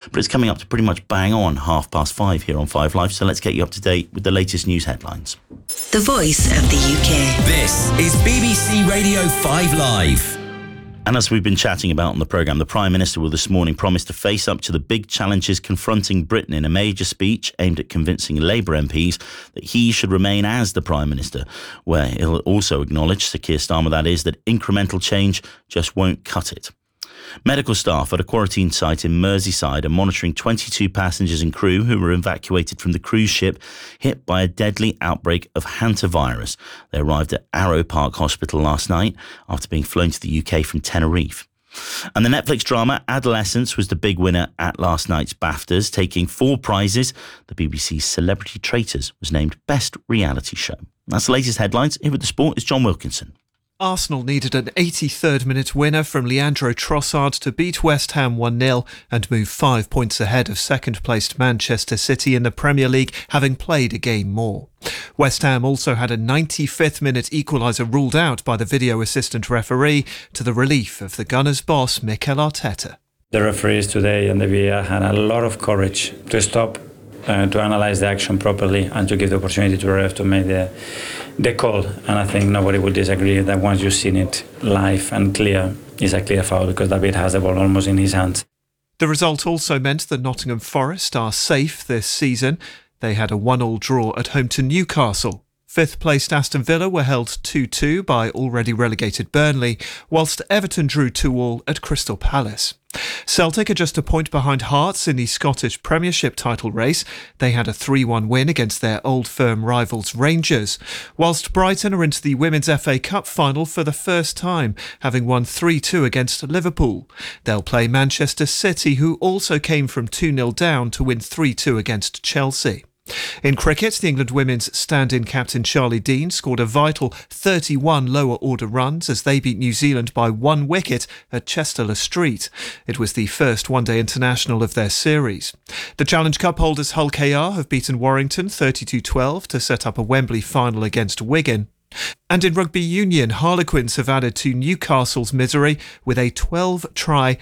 But it's coming up to pretty much bang on 5:30 here on 5 Live, so let's get you up to date with the latest news headlines. The voice of the UK. This is BBC Radio 5 Live. And as we've been chatting about on the programme, the Prime Minister will this morning promise to face up to the big challenges confronting Britain in a major speech aimed at convincing Labour MPs that he should remain as the Prime Minister, where he'll also acknowledge, Sir Keir Starmer that is, that incremental change just won't cut it. Medical staff at a quarantine site in Merseyside are monitoring 22 passengers and crew who were evacuated from the cruise ship hit by a deadly outbreak of hantavirus. They arrived at Arrow Park Hospital last night after being flown to the UK from Tenerife. And the Netflix drama Adolescence was the big winner at last night's BAFTAs, taking 4 prizes. The BBC's Celebrity Traitors was named Best Reality Show. That's the latest headlines. Here with the sport is John Wilkinson. Arsenal needed an 83rd minute winner from Leandro Trossard to beat West Ham 1-0 and move 5 points ahead of second-placed Manchester City in the Premier League, having played a game more. West Ham also had a 95th minute equaliser ruled out by the video assistant referee, to the relief of the Gunners' boss Mikel Arteta. The referees today and the VAR had a lot of courage to stop, to analyse the action properly and to give the opportunity to the ref to make the call. And I think nobody will disagree that once you've seen it live and clear, it's a clear foul because David has the ball almost in his hands. The result also meant that Nottingham Forest are safe this season. They had a 1-1 draw at home to Newcastle. 5th placed Aston Villa were held 2-2 by already relegated Burnley, whilst Everton drew 2-2 at Crystal Palace. Celtic are just a point behind Hearts in the Scottish Premiership title race. They had a 3-1 win against their old firm rivals Rangers, whilst Brighton are into the Women's FA Cup final for the first time, having won 3-2 against Liverpool. They'll play Manchester City, who also came from 2-0 down to win 3-2 against Chelsea. In cricket, the England women's stand-in captain Charlie Dean scored a vital 31 lower-order runs as they beat New Zealand by 1 wicket at Chester-le Street. It was the first one-day international of their series. The Challenge Cup holders Hull KR have beaten Warrington 32-12 to set up a Wembley final against Wigan. And in rugby union, Harlequins have added to Newcastle's misery with a 12-try,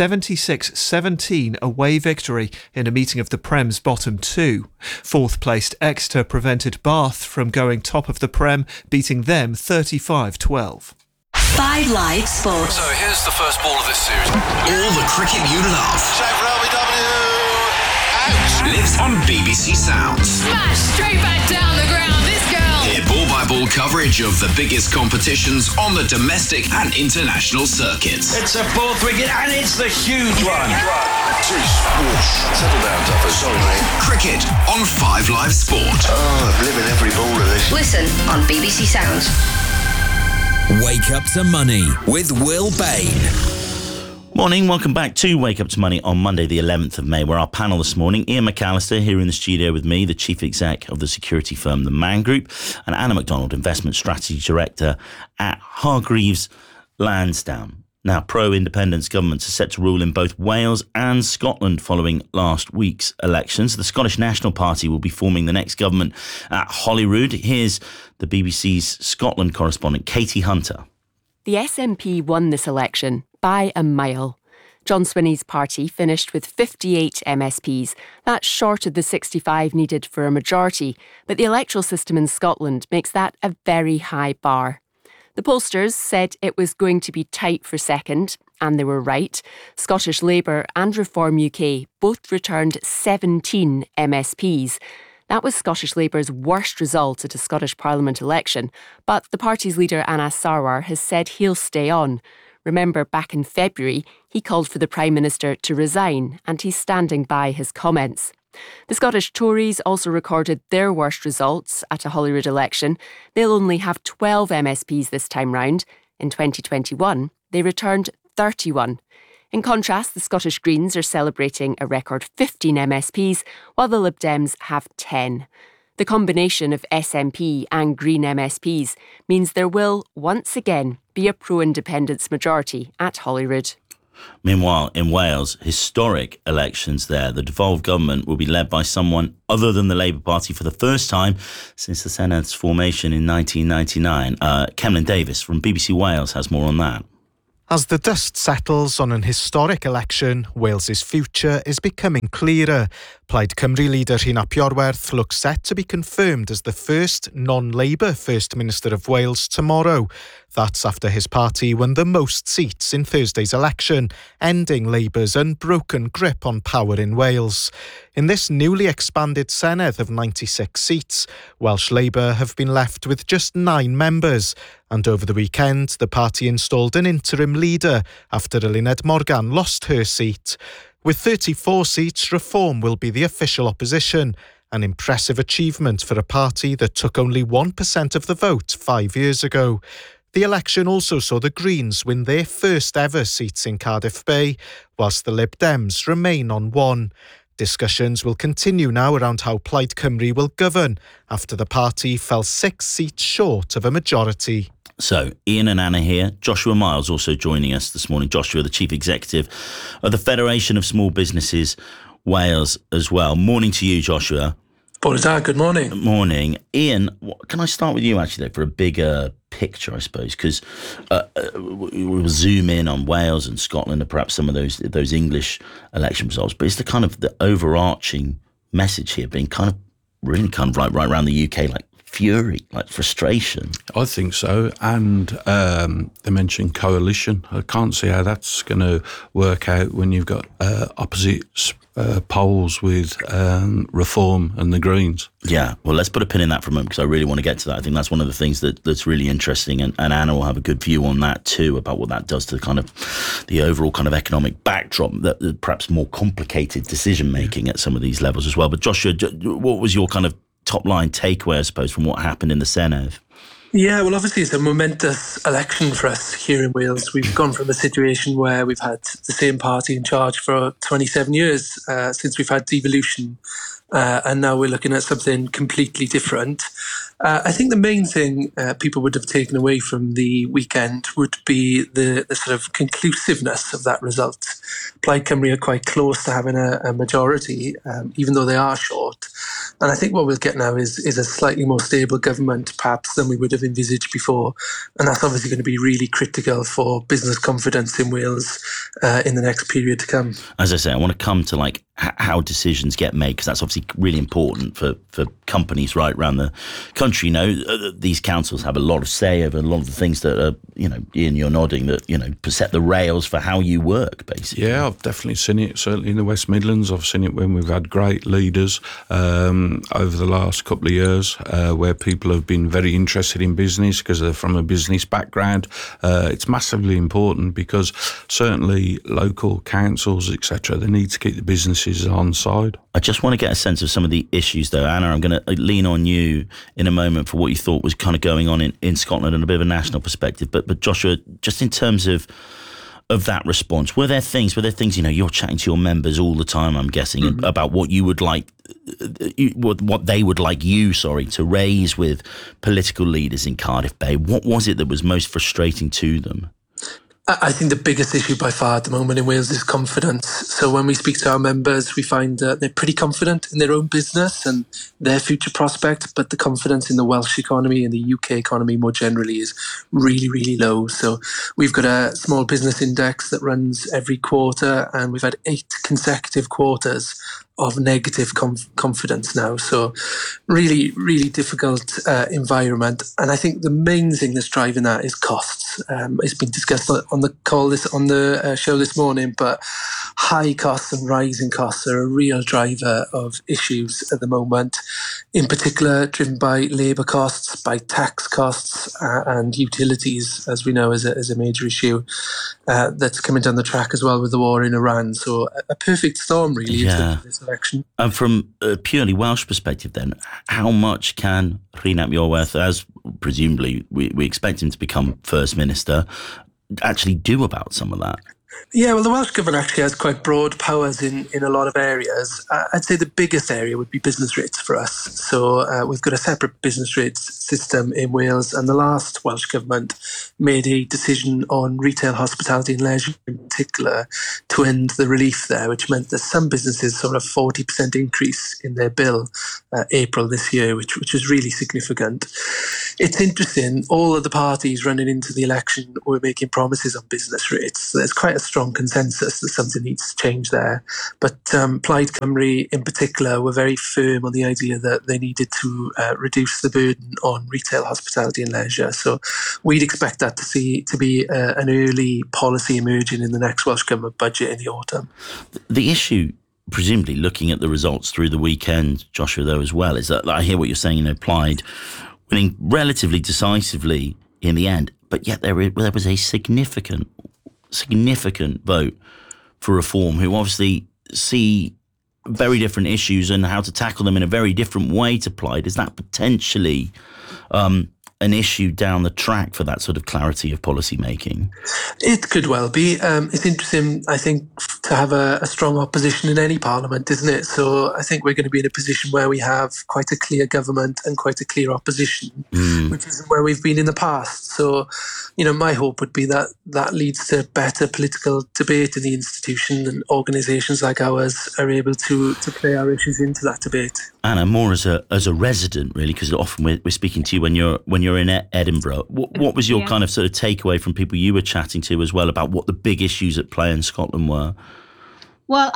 76-17 away victory in a meeting of the Prem's bottom 2. 4th-placed Exeter prevented Bath from going top of the Prem, beating them 35-12. 5 Live Sport. So here's the first ball of this series. All the cricket you love Shame for LBW. Out. lives on BBC Sounds. Smash straight back down the ground, this girl. Hear ball-by-ball coverage of the biggest competitions on the domestic and international circuits. It's a 4th wicket and it's the huge one. Settle down, Duffer. Sorry, mate. Cricket on 5 Live Sport. Oh, I'm living every ball of this. Listen on BBC Sounds. Wake Up to Money with Will Bain. Morning, welcome back to Wake Up to Money on Monday the 11th of May, where our panel this morning, Ian McAllister here in the studio with me, the chief exec of the security firm The Man Group, and Anna MacDonald, investment strategy director at Hargreaves Lansdown. Now, pro-independence governments are set to rule in both Wales and Scotland following last week's elections. The Scottish National Party will be forming the next government at Holyrood. Here's the BBC's Scotland correspondent, Katie Hunter. The SNP won this election by a mile. John Swinney's party finished with 58 MSPs. That's short of the 65 needed for a majority, but the electoral system in Scotland makes that a very high bar. The pollsters said it was going to be tight for second, and they were right. Scottish Labour and Reform UK both returned 17 MSPs. That was Scottish Labour's worst result at a Scottish Parliament election, but the party's leader Anas Sarwar has said he'll stay on. Remember, back in February, he called for the Prime Minister to resign, and he's standing by his comments. The Scottish Tories also recorded their worst results at a Holyrood election. They'll only have 12 MSPs this time round. In 2021, they returned 31. In contrast, the Scottish Greens are celebrating a record 15 MSPs, while the Lib Dems have 10. The combination of SNP and Green MSPs means there will, once again, be a pro-independence majority at Holyrood. Meanwhile, in Wales, historic elections there. The devolved government will be led by someone other than the Labour Party for the first time since the Senate's formation in 1999. Kemlyn Davis from BBC Wales has more on that. As the dust settles on an historic election, Wales's future is becoming clearer. Plaid Cymru leader Rhun ap Iorwerth looks set to be confirmed as the first non-Labour First Minister of Wales tomorrow. That's after his party won the most seats in Thursday's election, ending Labour's unbroken grip on power in Wales. In this newly expanded Senedd of 96 seats, Welsh Labour have been left with just 9 members. And over the weekend, the party installed an interim leader after Eluned Morgan lost her seat. With 34 seats, Reform will be the official opposition, an impressive achievement for a party that took only 1% of the vote 5 years ago. The election also saw the Greens win their first ever seats in Cardiff Bay, whilst the Lib Dems remain on 1. Discussions will continue now around how Plaid Cymru will govern after the party fell 6 seats short of a majority. So, Ian and Anna here. Joshua Miles also joining us this morning. Joshua, the Chief Executive of the Federation of Small Businesses Wales as well. Morning to you, Joshua. Good morning. Morning. Ian, can I start with you actually though, for a bigger picture, I suppose, because we'll zoom in on Wales and Scotland and perhaps some of those English election results, but it's the kind of the overarching message here being kind of really kind of right around the UK, like fury, like frustration. I think so. And they mentioned coalition. I can't see how that's going to work out when you've got opposite poles with Reform and the Greens. Yeah, well, let's put a pin in that for a moment because I really want to get to that. I think that's one of the things that's really interesting, and Anna will have a good view on that too, about what that does to kind of the overall kind of economic backdrop, that perhaps more complicated decision making at some of these levels as well. But Joshua, what was your kind of top line takeaway, I suppose, from what happened in the Senedd? Yeah, well, obviously it's a momentous election for us here in Wales. We've gone from a situation where we've had the same party in charge for 27 years since we've had devolution, and now we're looking at something completely different. I think the main thing people would have taken away from the weekend would be the sort of conclusiveness of that result. Plaid Cymru are quite close to having a majority, even though they are short. And I think what we'll get now is a slightly more stable government, perhaps, than we would have envisaged before. And that's obviously going to be really critical for business confidence in Wales in the next period to come. As I say, I want to come to like how decisions get made, because that's obviously really important for companies right around the country. You know, these councils have a lot of say over a lot of the things that are, you know, Ian, you're nodding, that, you know, set the rails for how you work, basically. Yeah, I've definitely seen it, certainly in the West Midlands. I've seen it when we've had great leaders over the last couple of years where people have been very interested in business because they're from a business background. It's massively important because certainly local councils, etc., they need to keep the businesses on side. I just want to get a sense of some of the issues, though. Anna, I'm going to lean on you in a moment for what you thought was kind of going on in Scotland and a bit of a national perspective. But Joshua, just in terms of that response, were there things, you know, you're chatting to your members all the time, I'm guessing, about what you would like, what they would like you, to raise with political leaders in Cardiff Bay? What was it that was most frustrating to them? I think the biggest issue by far at the moment in Wales is confidence. So when we speak to our members, we find that they're pretty confident in their own business and their future prospects, but the confidence in the Welsh economy and the UK economy more generally is really, really low. So we've got a small business index that runs every quarter, and we've had 8 consecutive quarters of negative confidence now. So really, really difficult environment. And I think the main thing that's driving that is costs. It's been discussed on the show this morning, but high costs and rising costs are a real driver of issues at the moment, in particular driven by labour costs, by tax costs, and utilities, as we know, is a major issue that's coming down the track as well with the war in Iran. So a perfect storm, really, yeah. This election. And from a purely Welsh perspective then, how much can Rhun ap Iorwerth, as presumably we expect him to become First Minister, actually do about some of that? Yeah, well, the Welsh Government actually has quite broad powers in a lot of areas. I'd say the biggest area would be business rates for us. So we've got a separate business rates system in Wales, and the last Welsh Government made a decision on retail, hospitality and leisure in particular to end the relief there, which meant that some businesses saw a 40% increase in their bill April this year, which was really significant. It's interesting, all of the parties running into the election were making promises on business rates. So there's quite a strong consensus that something needs to change there. But Plaid Cymru in particular were very firm on the idea that they needed to reduce the burden on retail, hospitality and leisure. So we'd expect that to be an early policy emerging in the next Welsh Government budget in the autumn. The issue, presumably looking at the results through the weekend, Joshua, though, as well, is that I hear what you're saying, Plaid winning relatively decisively in the end, but yet there was a significant vote for reform who obviously see very different issues and how to tackle them in a very different way to Plaid. Is that potentially an issue down the track for that sort of clarity of policy making? It could well be. It's interesting, I think, to have a strong opposition in any parliament, isn't it? So I think we're going to be in a position where we have quite a clear government and quite a clear opposition, which isn't where we've been in the past. So, my hope would be that that leads to better political debate in the institution, and organisations like ours are able to play our issues into that debate. Anna, more as a resident, really, because often we're speaking to you when you're in Edinburgh. What was your kind of sort of takeaway from people you were chatting to as well about what the big issues at play in Scotland were? Well,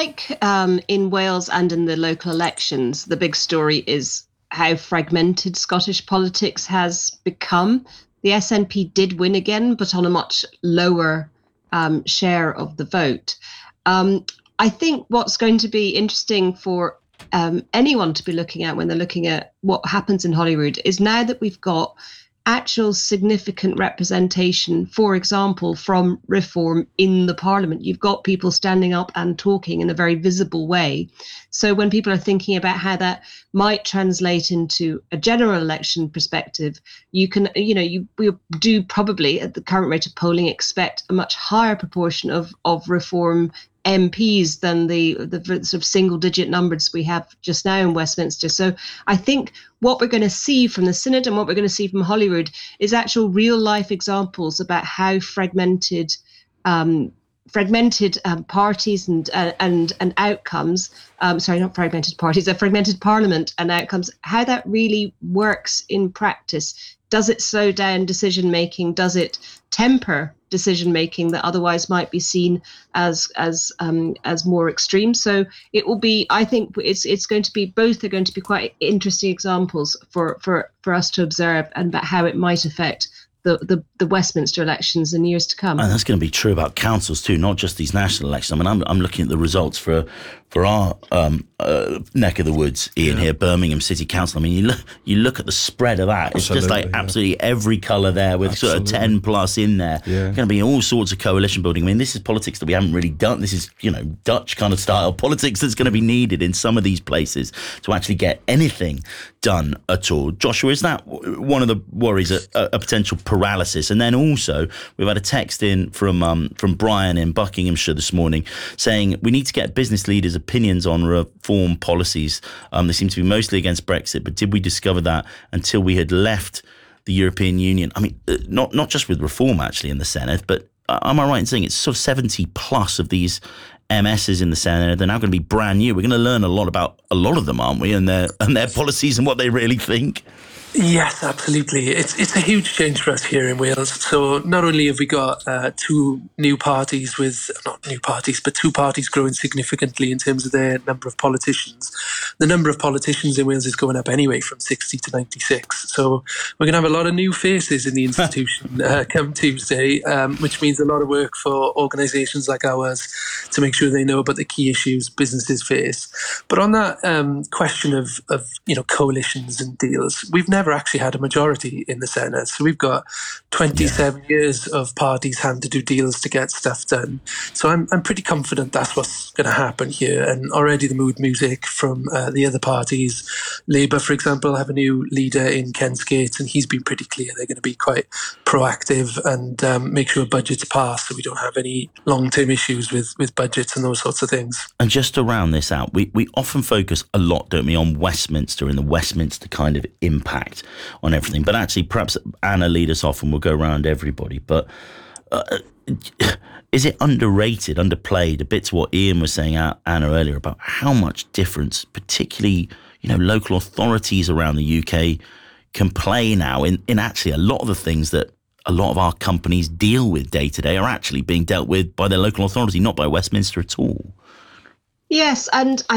in Wales and in the local elections, the big story is how fragmented Scottish politics has become. The SNP did win again, but on a much lower share of the vote. I think what's going to be interesting for anyone to be looking at when they're looking at what happens in Holyrood is now that we've got actual significant representation, for example, from reform in the parliament. You've got people standing up and talking in a very visible way. So when people are thinking about how that might translate into a general election perspective, you do probably at the current rate of polling expect a much higher proportion of reform MPs than the sort of single digit numbers we have just now in Westminster. So I think what we're going to see from the Synod and what we're going to see from Holyrood is actual real life examples about how fragmented parties and outcomes, not fragmented parties, a fragmented parliament and outcomes, how that really works in practice. Does it slow down decision making? Does it temper decision making that otherwise might be seen as more extreme? So it will be, I think it's going to be, both are going to be quite interesting examples for us to observe and about how it might affect the Westminster elections in years to come. And that's going to be true about councils too, not just these national elections. I mean, I'm looking at the results for our neck of the woods, Ian, here, Birmingham City Council. I mean, you look at the spread of that. It's just like absolutely every colour there with sort of 10 plus in there. Yeah. Going to be all sorts of coalition building. I mean, this is politics that we haven't really done. This is, Dutch kind of style politics that's going to be needed in some of these places to actually get anything done at all. Joshua, is that one of the worries, a potential paralysis? And then also, we've had a text in from Brian in Buckinghamshire this morning saying we need to get business leaders' opinions on reform policies. They seem to be mostly against Brexit, but did we discover that until we had left the European Union? I mean, not just with reform actually in the Senedd, but am I right in saying it's sort of 70 plus of these MSs in the Senedd? They're now going to be brand new. We're going to learn a lot about a lot of them, aren't we, and their policies and what they really think. Yes, absolutely. It's a huge change for us here in Wales. So not only have we got two parties growing significantly in terms of their number of politicians. The number of politicians in Wales is going up anyway from 60 to 96. So we're going to have a lot of new faces in the institution come Tuesday, which means a lot of work for organisations like ours to make sure they know about the key issues businesses face. But on that question of coalitions and deals, we've never never actually had a majority in the Senate. So we've got 27 years of parties having to do deals to get stuff done. So I'm pretty confident that's what's going to happen here. And already the mood music from the other parties, Labour, for example, have a new leader in Ken Skates, and he's been pretty clear they're going to be quite proactive and make sure budgets pass so we don't have any long-term issues with budgets and those sorts of things. And just to round this out, we often focus a lot, don't we, on Westminster and the Westminster kind of impact on everything. But actually, perhaps Anna lead us off and we'll go around everybody. But is it underrated, underplayed, a bit to what Ian was saying, Anna, earlier, about how much difference, particularly, local authorities around the UK can play now in actually a lot of the things that a lot of our companies deal with day to day are actually being dealt with by their local authority, not by Westminster at all. Yes, and